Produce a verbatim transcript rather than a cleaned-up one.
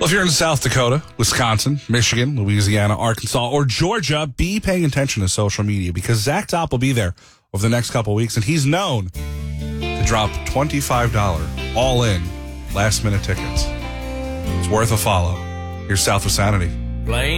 Well, if you're in South Dakota, Wisconsin, Michigan, Louisiana, Arkansas, or Georgia, be paying attention to social media because Zach Top will be there over the next couple of weeks, and he's known to drop twenty-five dollars all-in last-minute tickets. It's worth a follow. Here's South with Sanity.